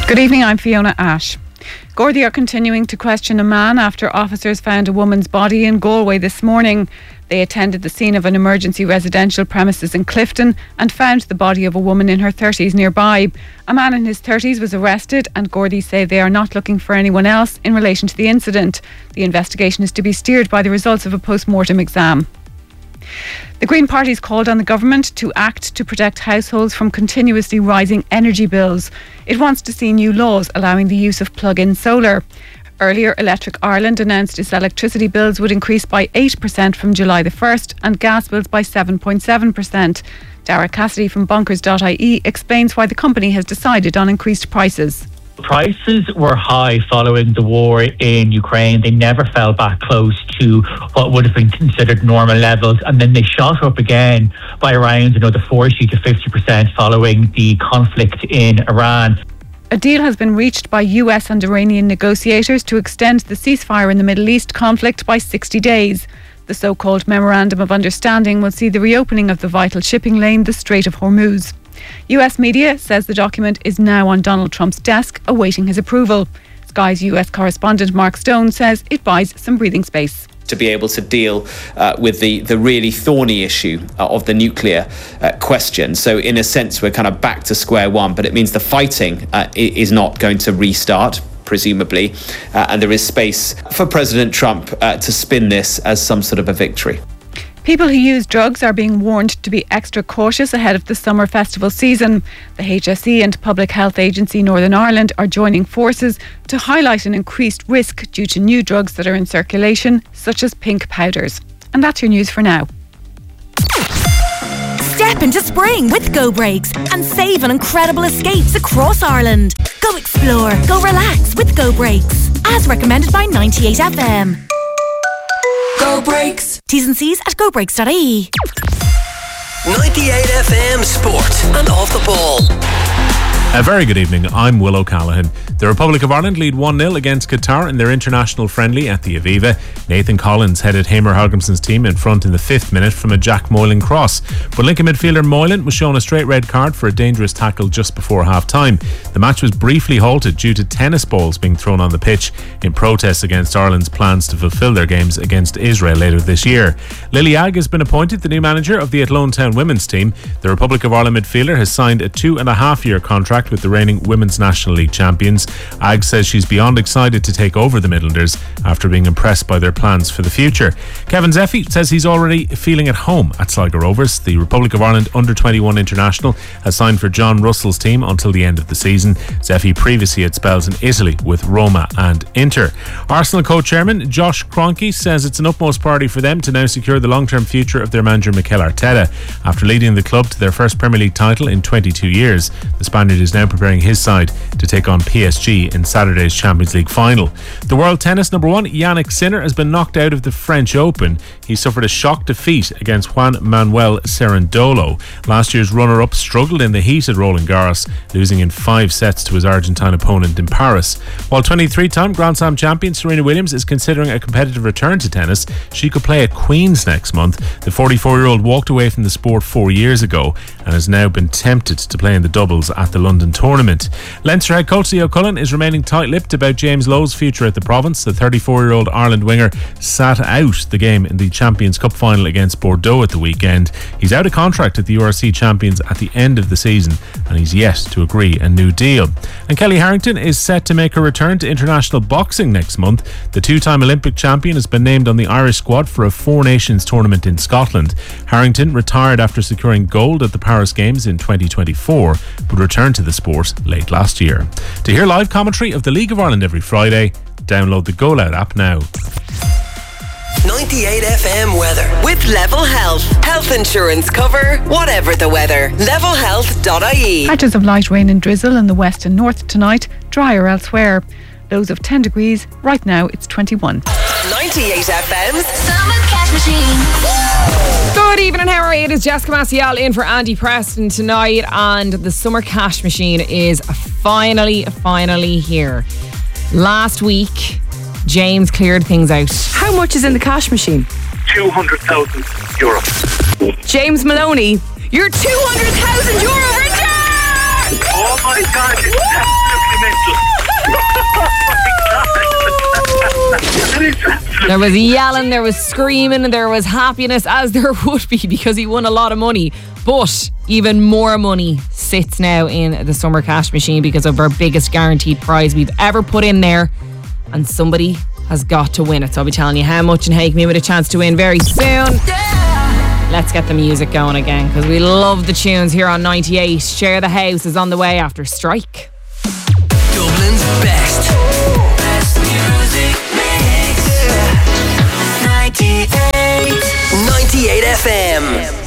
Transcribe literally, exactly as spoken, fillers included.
Good evening, I'm Fiona Ash. Gardaí are continuing to question a man after officers found a woman's body in Galway this morning. They attended the scene of an emergency residential premises in Clifton and found the body of a woman in her thirties nearby. A man in his thirties was arrested, and Gardaí say they are not looking for anyone else in relation to the incident. The investigation is to be steered by the results of a post-mortem exam. The Green Party's called on the government to act to protect households from continuously rising energy bills. It wants to see new laws allowing the use of plug-in solar. Earlier, Electric Ireland announced its electricity bills would increase by eight percent from July the first and gas bills by seven point seven percent. Dara Cassidy from bonkers dot I E explains why the company has decided on increased prices. Prices were high following the war in Ukraine. They never fell back close to what would have been considered normal levels, and then they shot up again by around another forty to fifty percent following the conflict in Iran. A deal has been reached by U S and Iranian negotiators to extend the ceasefire in the Middle East conflict by sixty days. The so-called Memorandum of Understanding will see the reopening of the vital shipping lane, the Strait of Hormuz. U S media says the document is now on Donald Trump's desk, awaiting his approval. Sky's U S correspondent Mark Stone says it buys some breathing space. To be able to deal uh, with the, the really thorny issue uh, of the nuclear uh, question. So in a sense, we're kind of back to square one, but it means the fighting uh, is not going to restart, presumably, uh, and there is space for President Trump uh, to spin this as some sort of a victory. People who use drugs are being warned to be extra cautious ahead of the summer festival season. The H S E and Public Health Agency Northern Ireland are joining forces to highlight an increased risk due to new drugs that are in circulation, such as pink powders. And that's your news for now. Step into spring with Go Brakes and save on incredible escapes across Ireland. Go explore, go relax with Go Brakes. As recommended by ninety-eight F M. Go Brakes. T's and C's at go brakes dot I E. ninety-eight F M Sport and Off the Ball. A very good evening, I'm Will O'Callaghan. The Republic of Ireland lead one nil against Qatar in their international friendly at the Aviva. Nathan Collins headed Hamer Hogginson's team in front in the fifth minute from a Jack Moylan cross. But Lincoln midfielder Moylan was shown a straight red card for a dangerous tackle just before half-time. The match was briefly halted due to tennis balls being thrown on the pitch in protest against Ireland's plans to fulfil their games against Israel later this year. Lily Agg has been appointed the new manager of the Athlone Town women's team. The Republic of Ireland midfielder has signed a two and a half year contract with the reigning Women's National League champions. Agg says she's beyond excited to take over the Midlanders after being impressed by their plans for the future. Kevin Zeffy says he's already feeling at home at Sligo Rovers. The Republic of Ireland under twenty-one international has signed for John Russell's team until the end of the season. Zeffy previously had spells in Italy with Roma and Inter. Arsenal co-chairman Josh Kroenke says it's an utmost priority for them to now secure the long-term future of their manager Mikel Arteta. After leading the club to their first Premier League title in twenty-two years, the Spaniard is now preparing his side to take on P S G in Saturday's Champions League final. The world tennis number one, Yannick Sinner, has been knocked out of the French Open. He suffered a shock defeat against Juan Manuel Cerundolo. Last year's runner-up struggled in the heat at Roland Garros, losing in five sets to his Argentine opponent in Paris. While twenty-three-time Grand Slam champion Serena Williams is considering a competitive return to tennis, she could play at Queen's next month. The forty-four-year-old walked away from the sport four years ago and has now been tempted to play in the doubles at the London tournament. Leinster head coach Leo Cullen is remaining tight-lipped about James Lowe's future at the province. The thirty-four-year-old Ireland winger sat out the game in the Champions Cup final against Bordeaux at the weekend. He's out of contract at the U R C champions at the end of the season and he's yet to agree a new deal. And Kelly Harrington is set to make her return to international boxing next month. The two-time Olympic champion has been named on the Irish squad for a Four Nations tournament in Scotland. Harrington retired after securing gold at the Paris Games in twenty twenty-four, but returned to the sport late last year. To hear live commentary of the League of Ireland every Friday, download the Go Loud app now. ninety-eight F M weather with Level Health. Health insurance cover, whatever the weather. level health dot I E. Patches of light rain and drizzle in the west and north tonight, drier elsewhere. Lows of ten degrees. Right now it's twenty-one. ninety-eight F M's Summer Cash Machine. Good evening, how are you? It is Jessica Maciel in for Andy Preston tonight, and the Summer Cash Machine is finally, finally here. Last week, James cleared things out. How much is in the cash machine? two hundred thousand euro. James Maloney, You're two hundred thousand euro richer! Oh my God, it's absolutely mental. There was yelling, there was screaming, and there was happiness, as there would be, because he won a lot of money. But even more money sits now in the Summer Cash Machine because of our biggest guaranteed prize we've ever put in there. And somebody has got to win it. So I'll be telling you how much and how you can be with a chance to win very soon. Let's get the music going again, because we love the tunes here on ninety-eight. Share the House is on the way after Strike. Dublin's best. Best music mix. ninety-eight. ninety-eight F M.